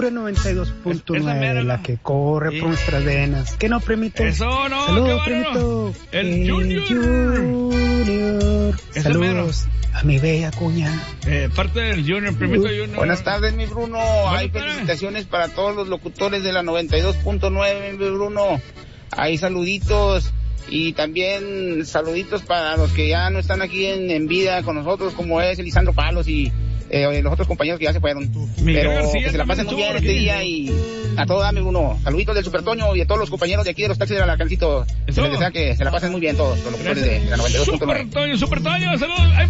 pura 92.9, la que corre por nuestras venas. ¿Qué no, primito? Eso no. Saludos, primito. El Junior. Saludos a mi bella cuña. Parte del Junior, primito Junior. Buenas tardes, mi Bruno. Hay felicitaciones para todos los locutores de la 92.9, mi Bruno. Hay saluditos. Y también saluditos para los que ya no están aquí en vida con nosotros, como es Lisandro Palos y los otros compañeros que ya se fueron. Pero García, que se la pasen muy bien este día y a todo dame uno. Saluditos del Super Toño y a todos los compañeros de aquí de los taxis de la Cancito. Se les desea que se la pasen muy bien todos los locutores de la 92.9. Super Toño, saludos.